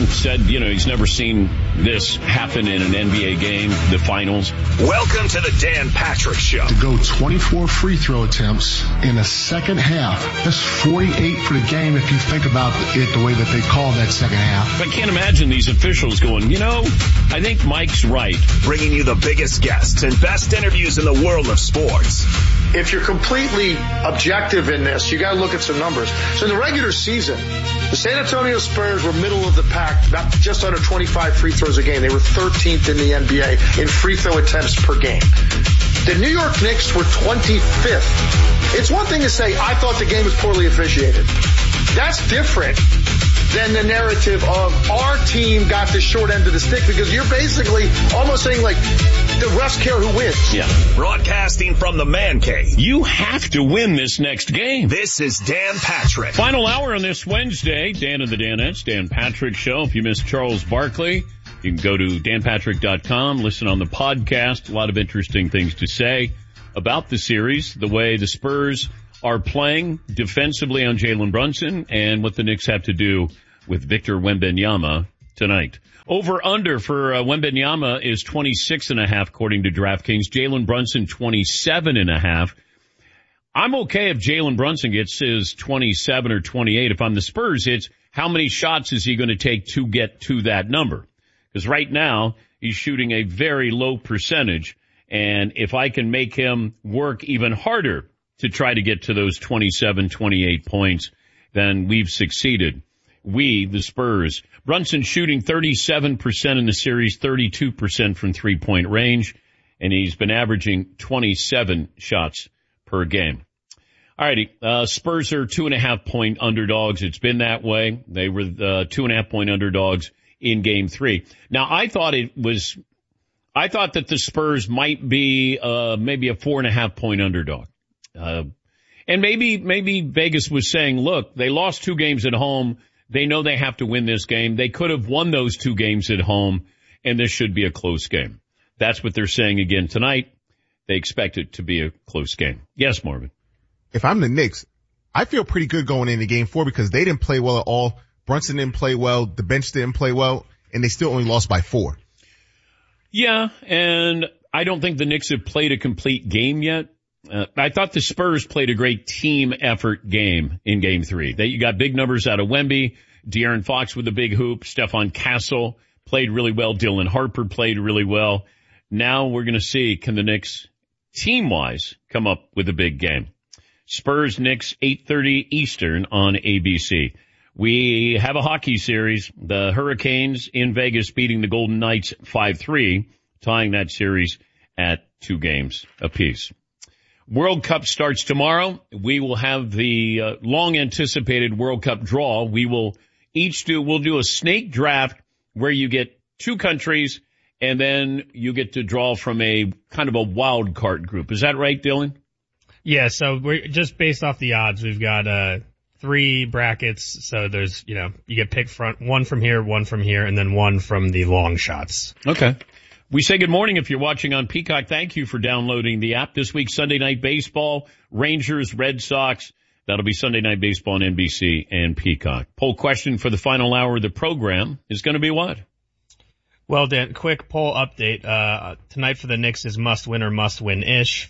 Dan said, he's never seen this happen in an NBA game, the finals. Welcome to the Dan Patrick Show. To go 24 free throw attempts in a second half, that's 48 for the game if you think about it the way that they call that second half. I can't imagine these officials going, I think Mike's right. Bringing you the biggest guests and best interviews in the world of sports. If you're completely objective in this, you got to look at some numbers. So in the regular season, the San Antonio Spurs were middle of the pack, about just under 25 free throws a game. They were 13th in the NBA in free throw attempts per game. The New York Knicks were 25th. It's one thing to say, I thought the game was poorly officiated. That's different than the narrative of our team got the short end of the stick, because you're basically almost saying like the refs care who wins. Yeah. Broadcasting from the Man Cave. You have to win this next game. This is Dan Patrick. Final hour on this Wednesday. Dan and the Danettes, Dan Patrick Show. If you missed Charles Barkley, you can go to danpatrick.com, listen on the podcast. A lot of interesting things to say about the series, the way the Spurs are playing defensively on Jalen Brunson, and what the Knicks have to do with Victor Wembanyama tonight. Over-under for Wembanyama is 26.5 according to DraftKings. Jalen Brunson 27.5. I'm okay if Jalen Brunson gets his 27 or 28. If I'm the Spurs, it's how many shots is he going to take to get to that number? Because right now he's shooting a very low percentage, and if I can make him work even harder to try to get to those 27, 28 points, then we've succeeded. We, the Spurs. Brunson shooting 37% in the series, 32% from three-point range, and he's been averaging 27 shots per game. All righty, Spurs are 2.5-point underdogs. It's been that way. They were 2.5-point underdogs in Game 3. Now, I thought that the Spurs might be maybe a 4.5-point underdog. And maybe Vegas was saying, look, they lost 2 games at home. They know they have to win this game. They could have won those 2 games at home, and this should be a close game. That's what they're saying again tonight. They expect it to be a close game. Yes, Marvin. If I'm the Knicks, I feel pretty good going into Game 4 because they didn't play well at all. Brunson didn't play well. The bench didn't play well, and they still only lost by 4. Yeah, and I don't think the Knicks have played a complete game yet. I thought the Spurs played a great team effort game in Game 3. You got big numbers out of Wemby, De'Aaron Fox with a big hoop, Stephon Castle played really well, Dylan Harper played really well. Now we're going to see, can the Knicks, team-wise, come up with a big game. Spurs-Knicks, 8:30 Eastern on ABC. We have a hockey series. The Hurricanes in Vegas beating the Golden Knights 5-3, tying that series at 2 games apiece. World Cup starts tomorrow. We will have the long-anticipated World Cup draw. We'll do a snake draft where you get 2 countries, and then you get to draw from a kind of a wild card group. Is that right, Dylan? Yeah, so we're just based off the odds. We've got 3 brackets, so there's, you get picked one from here, and then one from the long shots. Okay. We say good morning if you're watching on Peacock. Thank you for downloading the app. This week, Sunday Night Baseball, Rangers, Red Sox. That'll be Sunday Night Baseball on NBC and Peacock. Poll question for the final hour of the program is going to be what? Well, Dan, quick poll update. Tonight for the Knicks is must win or must win-ish.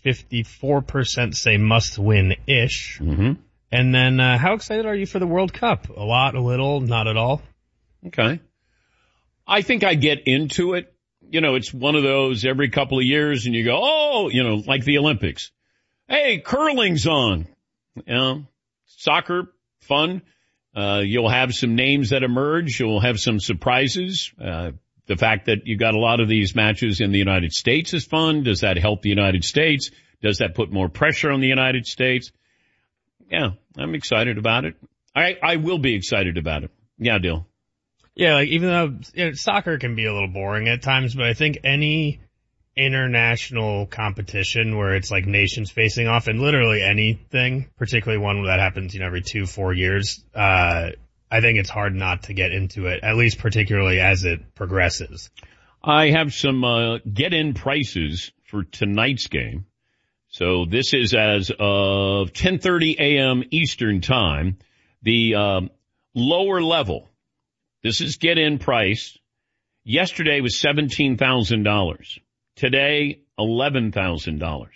54% say must win-ish. Mm-hmm. And then how excited are you for the World Cup? A lot, a little, not at all? Okay. I think I get into it. It's one of those every couple of years and you go, like the Olympics. Hey, curling's on. Soccer, fun. You'll have some names that emerge. You'll have some surprises. The fact that you got a lot of these matches in the United States is fun. Does that help the United States? Does that put more pressure on the United States? Yeah, I'm excited about it. I will be excited about it. Yeah, Dill. Yeah, even though soccer can be a little boring at times, but I think any international competition where it's like nations facing off and literally anything, particularly one that happens, every 2-4 years, I think it's hard not to get into it, at least particularly as it progresses. I have some get-in prices for tonight's game. So this is as of 10:30 a.m. Eastern time. The lower level, This is get-in price. Yesterday was $17,000. Today, $11,000.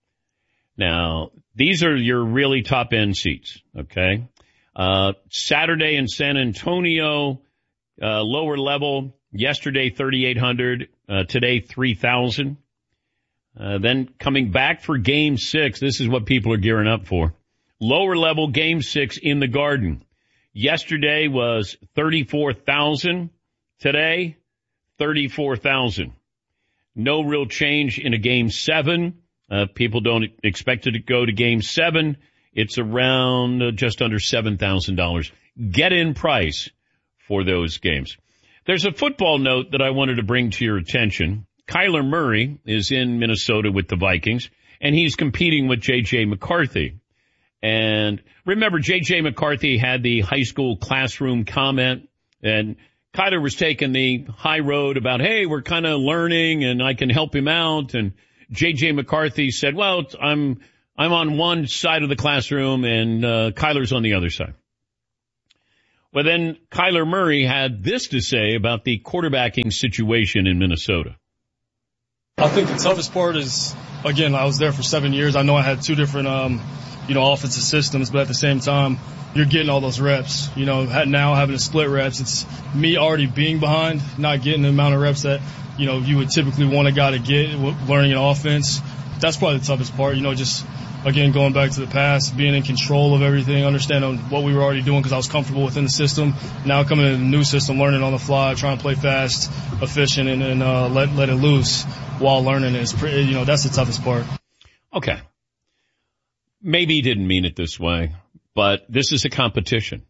Now, these are your really top-end seats, okay? Saturday in San Antonio, lower level, yesterday $3,800, today $3,000. Then coming back for Game 6, this is what people are gearing up for. Lower level Game 6 in the Garden. Yesterday was $34,000. Today, $34,000. No real change in a Game 7. People don't expect it to go to Game 7. It's around just under $7,000. Get-in price for those games. There's a football note that I wanted to bring to your attention. Kyler Murray is in Minnesota with the Vikings, and he's competing with J.J. McCarthy. And remember, J.J. McCarthy had the high school classroom comment, and Kyler was taking the high road about, hey, we're kind of learning, and I can help him out. And J.J. McCarthy said, well, I'm on one side of the classroom, and Kyler's on the other side. Well, then Kyler Murray had this to say about the quarterbacking situation in Minnesota. I think the toughest part is, again, I was there for 7 years. I know I had two different, offensive systems, but at the same time, you're getting all those reps. Now having to split reps, it's me already being behind, not getting the amount of reps that, you would typically want a guy to get learning an offense. That's probably the toughest part, just, again, going back to the past, being in control of everything, understanding what we were already doing because I was comfortable within the system. Now coming into the new system, learning on the fly, trying to play fast, efficient, and let it loose while learning is pretty, that's the toughest part. Okay. Maybe he didn't mean it this way, but this is a competition.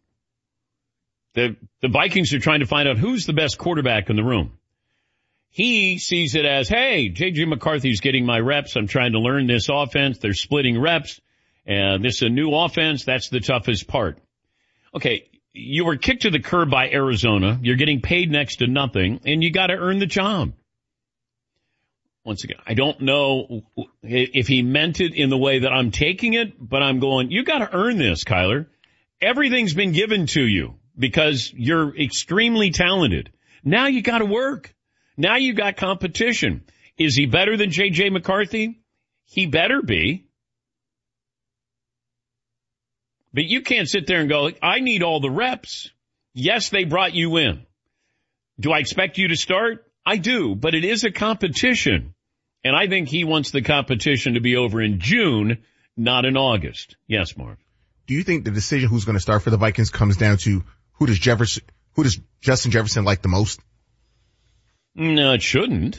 The Vikings are trying to find out who's the best quarterback in the room. He sees it as, hey, J.J. McCarthy's getting my reps. I'm trying to learn this offense. They're splitting reps. And this is a new offense. That's the toughest part. Okay, you were kicked to the curb by Arizona. You're getting paid next to nothing, and you got to earn the job. Once again, I don't know if he meant it in the way that I'm taking it, but I'm going, you got to earn this, Kyler. Everything's been given to you because you're extremely talented. Now you got to work. Now you got competition. Is he better than J.J. McCarthy? He better be. But you can't sit there and go, I need all the reps. Yes, they brought you in. Do I expect you to start? I do, but it is a competition. And I think he wants the competition to be over in June, not in August. Yes, Marv. Do you think the decision who's going to start for the Vikings comes down to who does Justin Jefferson like the most? No, it shouldn't.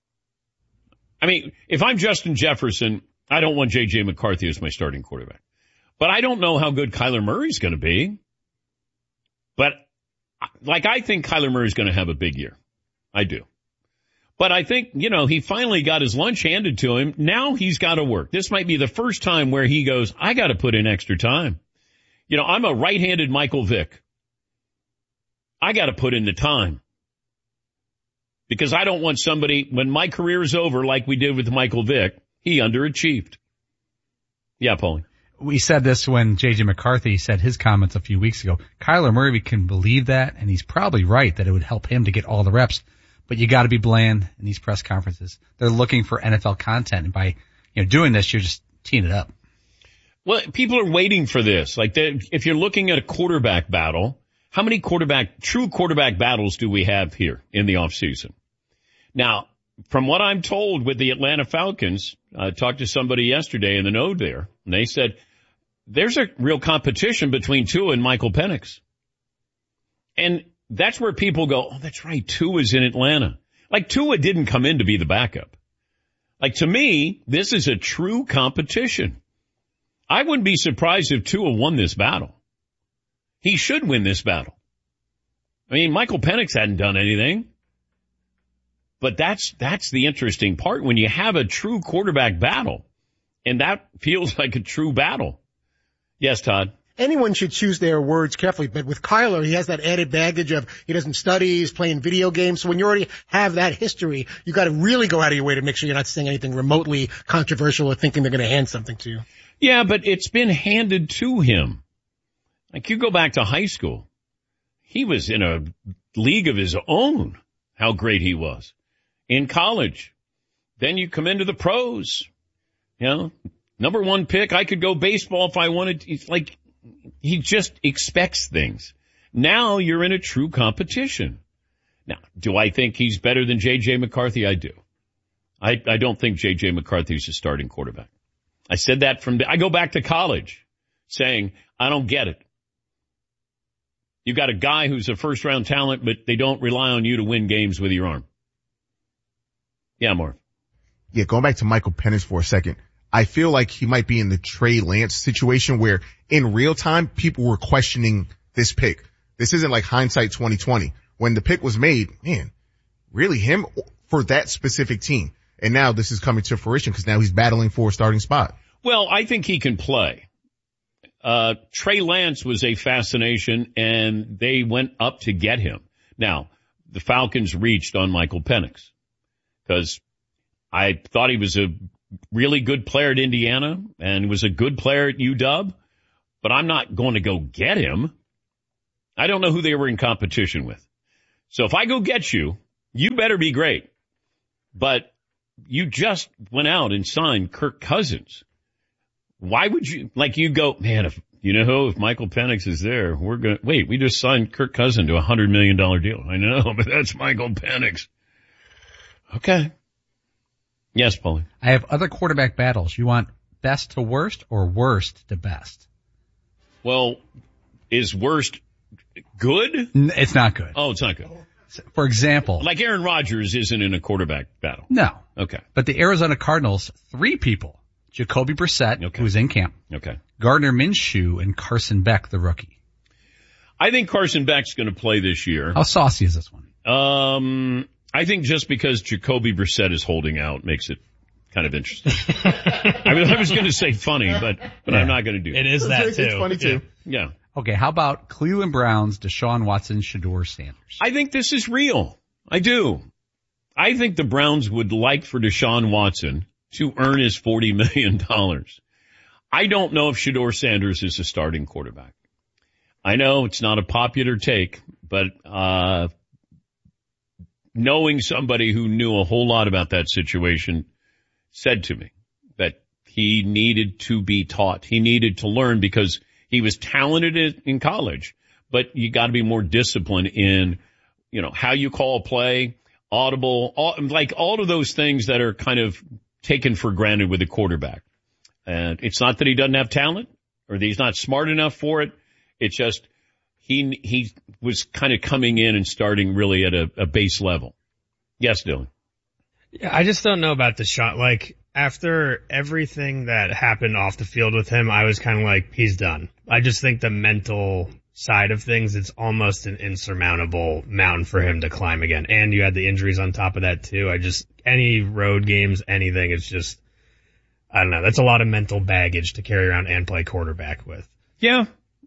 I mean, if I'm Justin Jefferson, I don't want J.J. McCarthy as my starting quarterback. But I don't know how good Kyler Murray's going to be. But, I think Kyler Murray's going to have a big year. I do. But I think, he finally got his lunch handed to him. Now he's got to work. This might be the first time where he goes, I got to put in extra time. I'm a right-handed Michael Vick. I got to put in the time. Because I don't want somebody, when my career is over, like we did with Michael Vick, he underachieved. Yeah, Paulie. We said this when J.J. McCarthy said his comments a few weeks ago. Kyler Murray can believe that, and he's probably right that it would help him to get all the reps. But you got to be bland in these press conferences. They're looking for NFL content, and by doing this, you're just teeing it up. Well, people are waiting for this. If you're looking at a quarterback battle, how many true quarterback battles do we have here in the offseason? Now, from what I'm told with the Atlanta Falcons, I talked to somebody yesterday in the node there, and they said there's a real competition between Tua and Michael Penix. And that's where people go, oh, that's right, Tua's in Atlanta. Tua didn't come in to be the backup. To me, this is a true competition. I wouldn't be surprised if Tua won this battle. He should win this battle. I mean, Michael Penix hadn't done anything. But that's the interesting part when you have a true quarterback battle. And that feels like a true battle. Yes, Todd. Anyone should choose their words carefully, but with Kyler, he has that added baggage of he doesn't study, he's playing video games. So when you already have that history, you got to really go out of your way to make sure you're not saying anything remotely controversial or thinking they're going to hand something to you. Yeah, but it's been handed to him. You go back to high school. he was in a league of his own, how great he was in college. Then you come into the pros, you know, number one pick. I could go baseball if I wanted. It's like he just expects things. Now you're in a true competition. Now, do I think he's better than J.J. McCarthy? I do. I don't think J.J. McCarthy's a starting quarterback. I said that I go back to college saying, I don't get it. You got a guy who's a first round talent, but they don't rely on you to win games with your arm. Yeah, Marv. Yeah, going back to Michael Penix for a second. I feel like he might be in the Trey Lance situation where in real time, people were questioning this pick. This isn't like hindsight 2020. When the pick was made, man, really him for that specific team. And now this is coming to fruition because now he's battling for a starting spot. Well, I think he can play. Trey Lance was a fascination and they went up to get him. Now, the Falcons reached on Michael Penix because I thought he was a really good player at Indiana and was a good player at UW, but I'm not going to go get him. I don't know who they were in competition with. So if I go get you, you better be great. But you just went out and signed Kirk Cousins. Why would you, you go, man, if Michael Penix is there, we just signed Kirk Cousins to a $100 million deal. I know, but that's Michael Penix. Okay. Yes, Paulie. I have other quarterback battles. You want best to worst or worst to best? Well, is worst good? It's not good. Oh, it's not good. For example. Like Aaron Rodgers isn't in a quarterback battle. No. Okay. But the Arizona Cardinals, 3 people. Jacoby Brissett, who's in camp. Okay. Gardner Minshew and Carson Beck, the rookie. I think Carson Beck's going to play this year. How saucy is this one? I think just because Jacoby Brissett is holding out makes it kind of interesting. I was going to say funny, but I'm not going to do that. It is that too. It's funny too. Yeah. Okay, how about Cleveland Browns, Deshaun Watson, Shedeur Sanders? I think this is real. I do. I think the Browns would like for Deshaun Watson to earn his $40 million. I don't know if Shedeur Sanders is a starting quarterback. I know it's not a popular take, but knowing somebody who knew a whole lot about that situation said to me that he needed to be taught. He needed to learn because he was talented in college, but you got to be more disciplined in, how you call a play, audible, all of those things that are kind of taken for granted with a quarterback. And it's not that he doesn't have talent or that he's not smart enough for it. It's just he was kind of coming in and starting really at a base level. Yes, Dylan. Yeah, I just don't know about the shot. After everything that happened off the field with him, I was kind of like, he's done. I just think the mental side of things, it's almost an insurmountable mountain for him to climb again. And you had the injuries on top of that too. Any road games, anything, it's just, I don't know. That's a lot of mental baggage to carry around and play quarterback with. Yeah.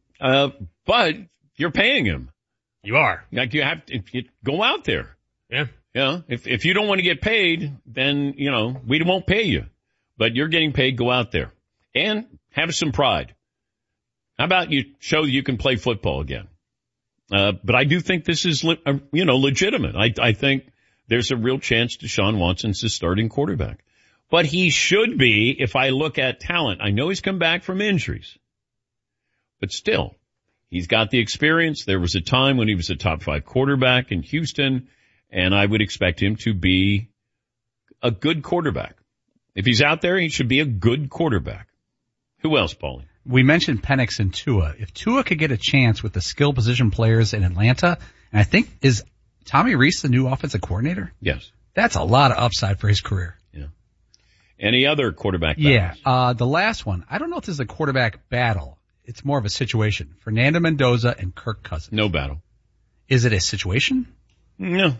But you're paying him. You are. You have to go out there. Yeah. Yeah. If you don't want to get paid, then, we won't pay you. But you're getting paid, go out there. And have some pride. How about you show you can play football again? But I do think this is, legitimate. I think there's a real chance Deshaun Watson's the starting quarterback. But he should be, if I look at talent. I know he's come back from injuries. But still, he's got the experience. There was a time when he was a top 5 quarterback in Houston, and I would expect him to be a good quarterback. If he's out there, he should be a good quarterback. Who else, Paulie? We mentioned Penix and Tua. If Tua could get a chance with the skill position players in Atlanta, and I think, is Tommy Rees the new offensive coordinator? Yes. That's a lot of upside for his career. Yeah. Any other quarterback battles? Yeah. The last one, I don't know if this is a quarterback battle. It's more of a situation. Fernando Mendoza and Kirk Cousins. No battle. Is it a situation? No.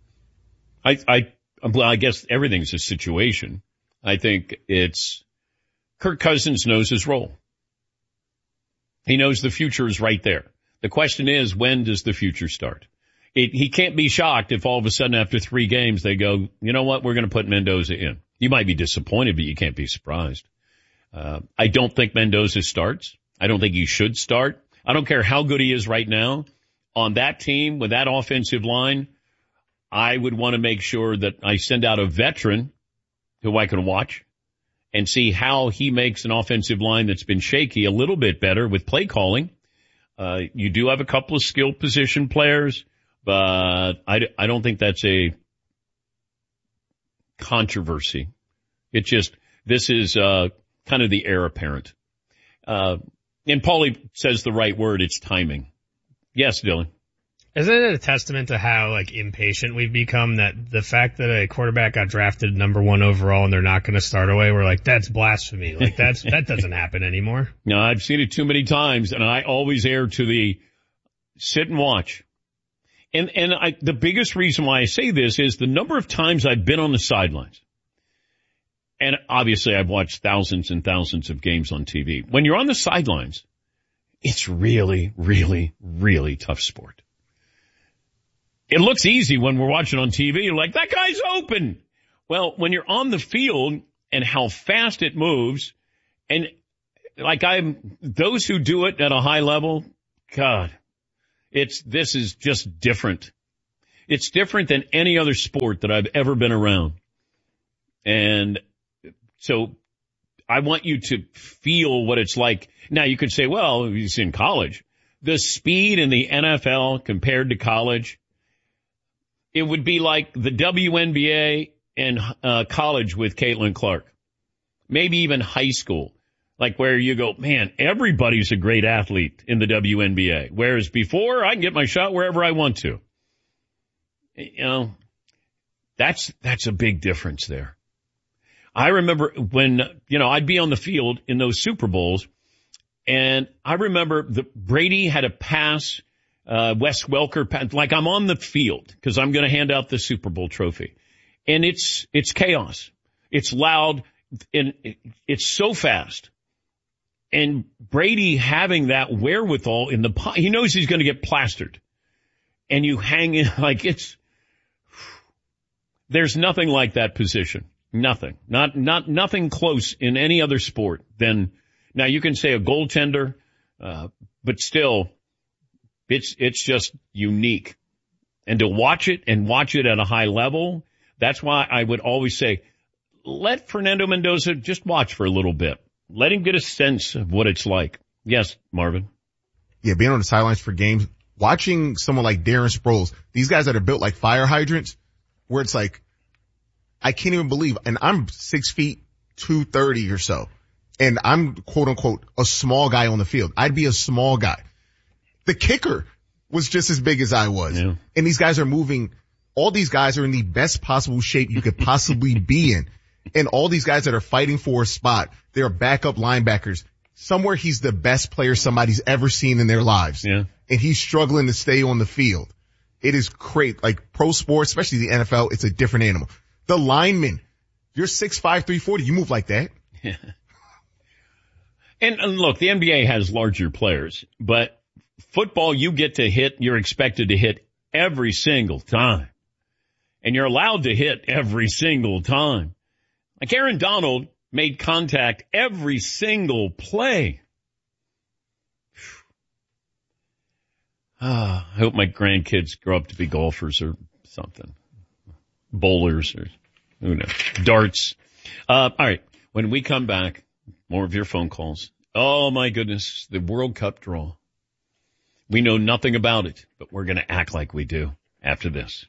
I guess everything's a situation. I think it's Kirk Cousins knows his role. He knows the future is right there. The question is, when does the future start? He can't be shocked if all of a sudden after 3 games they go, you know what, we're going to put Mendoza in. You might be disappointed, but you can't be surprised. I don't think Mendoza starts. I don't think he should start. I don't care how good he is right now. on that team with that offensive line, I would want to make sure that I send out a veteran who I can watch and see how he makes an offensive line that's been shaky a little bit better with play calling. You do have a couple of skilled position players, but I don't think that's a controversy. It just, this is kind of the heir apparent. And Paulie says the right word, it's timing. Yes, Dylan. Isn't it a testament to how impatient we've become that the fact that a quarterback got drafted number 1 overall and they're not going to start away, we're like, that's blasphemy. That doesn't happen anymore. No, I've seen it too many times, and I always err to the sit and watch. And the biggest reason why I say this is the number of times I've been on the sidelines. And obviously I've watched thousands and thousands of games on TV. When you're on the sidelines, it's really, really, really tough sport. It looks easy when we're watching on TV. You're like, that guy's open. Well, when you're on the field and how fast it moves, and those who do it at a high level, God, this is just different. It's different than any other sport that I've ever been around. And so I want you to feel what it's like. Now you could say, well, it's in college. The speed in the NFL compared to college, it would be like the WNBA and college with Caitlin Clark. Maybe even high school. Like where you go, man, everybody's a great athlete in the WNBA. Whereas before, I can get my shot wherever I want to. You know, that's a big difference there. I remember when, I'd be on the field in those Super Bowls, and I remember Brady had a pass, Wes Welker, like I'm on the field because I'm going to hand out the Super Bowl trophy. And it's chaos. It's loud and it's so fast. And Brady having that wherewithal he knows he's going to get plastered. And you hang in there's nothing like that position. Nothing. Nothing close in any other sport than, now you can say a goaltender, but still, it's just unique. And to watch it at a high level, that's why I would always say, let Fernando Mendoza just watch for a little bit. Let him get a sense of what it's like. Yes, Marvin. Yeah, being on the sidelines for games, watching someone like Darren Sproles, these guys that are built like fire hydrants, where it's like, I can't even believe, and I'm 6 feet, 230 or so, and I'm quote unquote a small guy on the field. I'd be a small guy. The kicker was just as big as I was. Yeah. And these guys are moving. All these guys are in the best possible shape you could possibly be in. And all these guys that are fighting for a spot, they're backup linebackers. Somewhere he's the best player somebody's ever seen in their lives. Yeah. And he's struggling to stay on the field. It is great. Like pro sports, especially the NFL, it's a different animal. The linemen, you're 6'5", 340. You move like that. Yeah. And look, the NBA has larger players, but football, you get to hit, you're expected to hit every single time. And you're allowed to hit every single time. Like Aaron Donald made contact every single play. I hope my grandkids grow up to be golfers or something. Bowlers or who knows. Darts. All right. When we come back, more of your phone calls. Oh my goodness. The World Cup draw. We know nothing about it, but we're going to act like we do after this.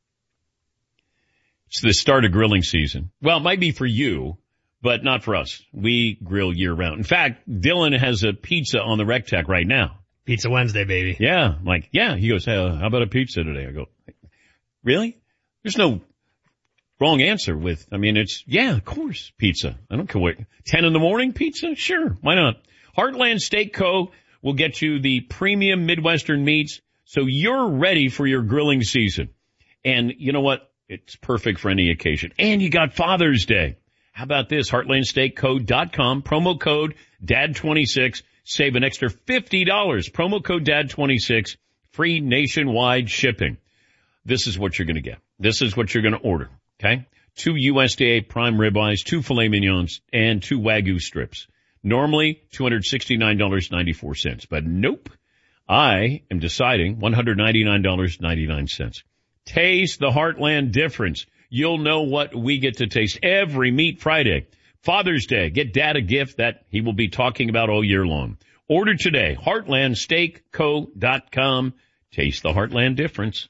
It's the start of grilling season. Well, it might be for you, but not for us. We grill year round. In fact, Dylan has a pizza on the Rec Tech right now. Pizza Wednesday, baby. Yeah. I'm like, yeah. He goes, hey, how about a pizza today? I go, really? There's no wrong answer it's, yeah, of course, pizza. I don't care what, 10 in the morning pizza? Sure. Why not? Heartland Steak Co. will get you the premium Midwestern meats so you're ready for your grilling season. And you know what? It's perfect for any occasion. And you got Father's Day. How about this? HeartlandSteakCo.com, promo code DAD26, save an extra $50. Promo code DAD26, free nationwide shipping. This is what you're going to get. This is what you're going to order, okay? 2 USDA prime ribeyes, 2 filet mignons, and 2 Wagyu strips. Normally, $269.94. But nope. I am deciding $199.99. Taste the Heartland difference. You'll know what we get to taste every Meat Friday. Father's Day, get Dad a gift that he will be talking about all year long. Order today, heartlandsteakco.com. Taste the Heartland difference.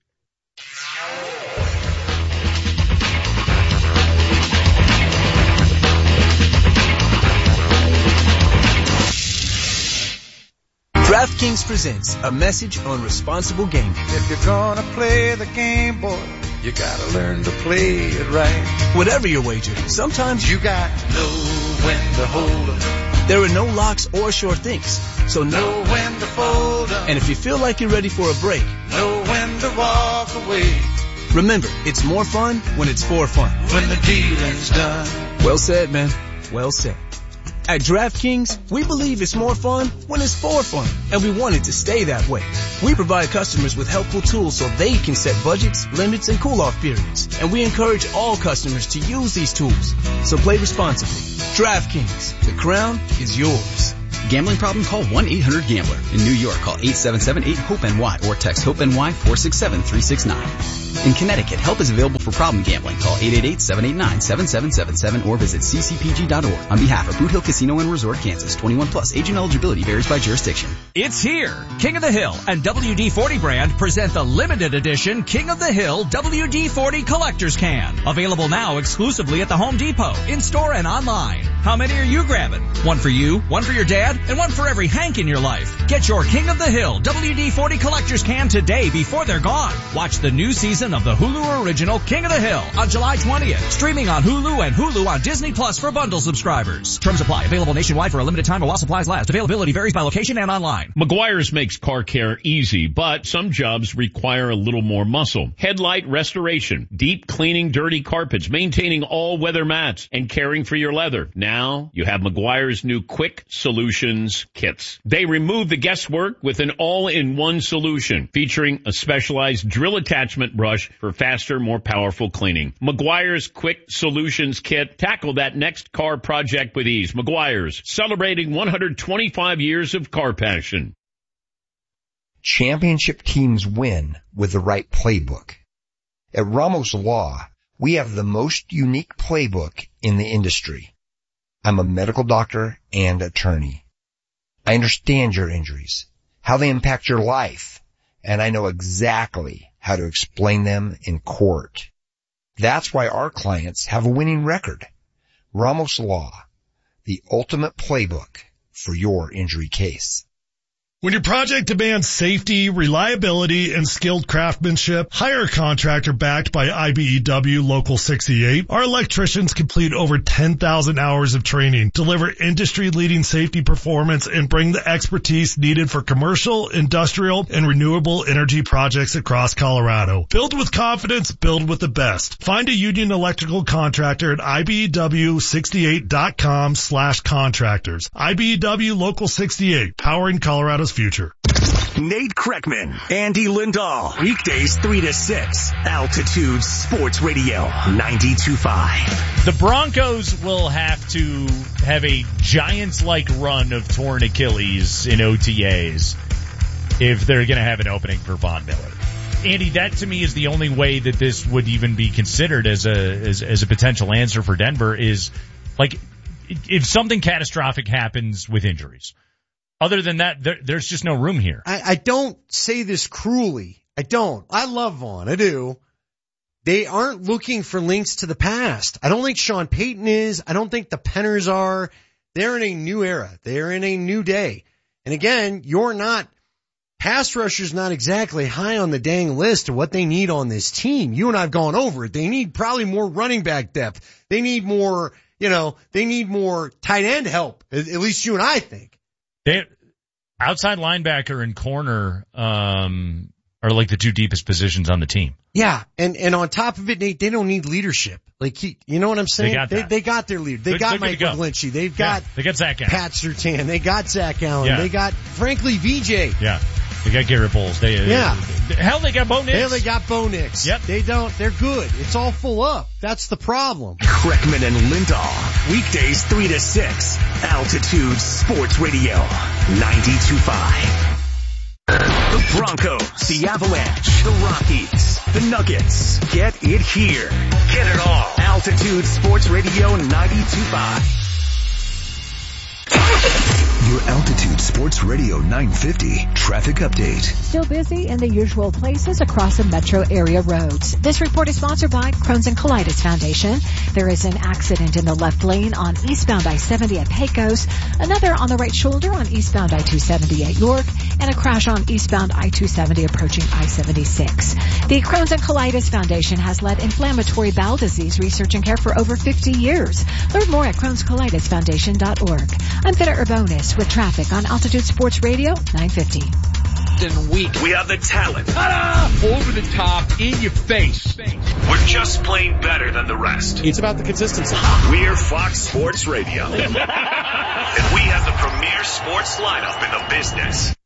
DraftKings presents a message on responsible gaming. If you're gonna play the game, boy, you gotta learn to play it right. Whatever your wager, sometimes you got to know when to hold 'em. There are no locks or sure things, so know when to fold 'em. And if you feel like you're ready for a break, know when to walk away. Remember, it's more fun when it's for fun. When the dealing's done. Well said, man. Well said. At DraftKings, we believe it's more fun when it's for fun, and we want it to stay that way. We provide customers with helpful tools so they can set budgets, limits, and cool-off periods, and we encourage all customers to use these tools. So play responsibly. DraftKings, the crown is yours. Gambling problem? Call 1-800-GAMBLER. In New York, call 877-8-HOPE-NY or text HOPE-NY 467-369. In Connecticut, help is available for problem gambling. Call 888-789-7777 or visit ccpg.org. On behalf of Boot Hill Casino and Resort, Kansas, 21 plus. Age and eligibility varies by jurisdiction. It's here. King of the Hill and WD-40 brand present the limited edition King of the Hill WD-40 Collector's Can. Available now exclusively at the Home Depot, in-store and online. How many are you grabbing? One for you, one for your dad, and one for every Hank in your life. Get your King of the Hill WD-40 Collector's Can today before they're gone. Watch the new season of the Hulu original King of the Hill on July 20th. Streaming on Hulu and Hulu on Disney Plus for bundle subscribers. Terms apply. Available nationwide for a limited time while supplies last. Availability varies by location and online. Meguiar's makes car care easy, but some jobs require a little more muscle. Headlight restoration, deep cleaning dirty carpets, maintaining all-weather mats, and caring for your leather. Now you have Meguiar's new Quick Solutions kits. They remove the guesswork with an all-in-one solution featuring a specialized drill attachment brush for faster, more powerful cleaning. Meguiar's Quick Solutions kit. Tackle that next car project with ease. Meguiar's, celebrating 125 years of car passion. Championship teams win with the right playbook. At Ramos Law, we have the most unique playbook in the industry. I'm a medical doctor and attorney. I understand your injuries, how they impact your life, and I know exactly how to explain them in court. That's why our clients have a winning record. Ramos Law, the ultimate playbook for your injury case. When your project demands safety, reliability, and skilled craftsmanship, hire a contractor backed by IBEW Local 68. Our electricians complete over 10,000 hours of training, deliver industry-leading safety performance, and bring the expertise needed for commercial, industrial, and renewable energy projects across Colorado. Build with confidence, build with the best. Find a Union Electrical contractor at IBEW68.com/contractors. IBEW Local 68, powering Colorado's future. Nate Kreckman, Andy Lindahl, weekdays 3 to 6, Altitude Sports Radio 92.5. The Broncos will have to have a Giants-like run of torn Achilles in OTAs if they're going to have an opening for Von Miller. Andy, that to me is the only way that this would even be considered as a potential answer for Denver is, like, if something catastrophic happens with injuries. Other than that, there's just no room here. I don't say this cruelly. I don't. I love Vaughn. I do. They aren't looking for links to the past. I don't think Sean Payton is. I don't think the Penners are. They're in a new era. They're in a new day. And again, pass rusher's not exactly high on the dang list of what they need on this team. You and I have gone over it. They need probably more running back depth. They need more, they need more tight end help. At least you and I think. Outside linebacker and corner are like the two deepest positions on the team. Yeah, and on top of it, Nate, they don't need leadership. Like, you know what I'm saying? They got their leader. They got Mike McGlinchey. They got Zach Allen. Pat Surtain. They got Zach Allen. Yeah. They got, frankly, VJ. Yeah. They got Garrett Bowles. They got Bo Nix. They got Bo Nix. Yep. They're good. It's all full up. That's the problem. Kreckman and Lindahl, weekdays 3 to 6, Altitude Sports Radio 92.5. The Broncos, the Avalanche, the Rockies, the Nuggets. Get it here. Get it all. Altitude Sports Radio 92.5. Your Altitude Sports Radio 950 traffic update. Still busy in the usual places across the metro area roads. This report is sponsored by Crohn's and Colitis Foundation. There is an accident in the left lane on eastbound I-70 at Pecos, another on the right shoulder on eastbound I-270 at York, and a crash on eastbound I-270 approaching I-76. The Crohn's and Colitis Foundation has led inflammatory bowel disease research and care for over 50 years. Learn more at Crohn'sColitisFoundation.org. I'm Feta Urbonis with traffic on Altitude Sports Radio 950. We have the talent. Over the top, in your face. We're just plain better than the rest. It's about the consistency. We're Fox Sports Radio. And we have the premier sports lineup in the business.